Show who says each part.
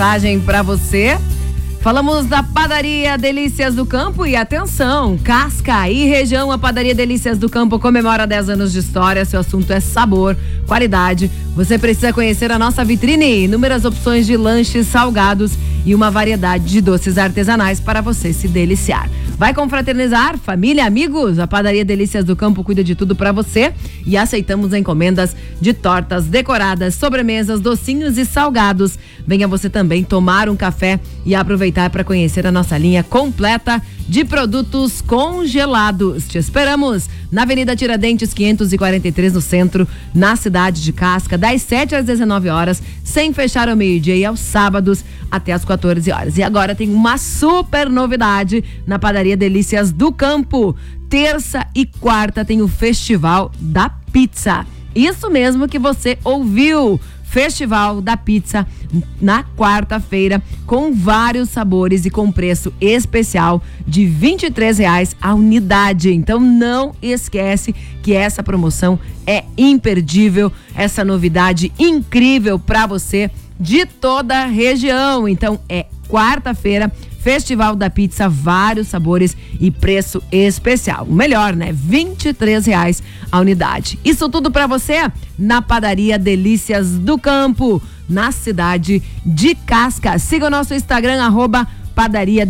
Speaker 1: Para você. Falamos da Padaria Delícias do Campo e atenção, Casca e região, a Padaria Delícias do Campo comemora 10 anos de história. Seu assunto é sabor, qualidade. Você precisa conhecer a nossa vitrine, inúmeras opções de lanches, salgados e uma variedade de doces artesanais para você se deliciar. Vai confraternizar, família, amigos? A Padaria Delícias do Campo cuida de tudo para você e aceitamos encomendas de tortas decoradas, sobremesas, docinhos e salgados. Venha você também tomar um café e aproveitar para conhecer a nossa linha completa de produtos congelados. Te esperamos na Avenida Tiradentes 543, no centro, na cidade de Casca, das 7 às 19 horas, sem fechar ao meio-dia e aos sábados até às 14 horas. E agora tem uma super novidade na Padaria Delícias do Campo. Terça e quarta tem o Festival da Pizza. Isso mesmo que você ouviu. Festival da Pizza na quarta-feira, com vários sabores e com preço especial de R$23 a unidade. Então não esquece que essa promoção é imperdível, essa novidade incrível para você de toda a região. Então é quarta-feira, Festival da Pizza, vários sabores e preço especial. O melhor, né? R$23 a unidade. Isso tudo para você na Padaria Delícias do Campo, na cidade de Casca. Siga o nosso Instagram, @Padaria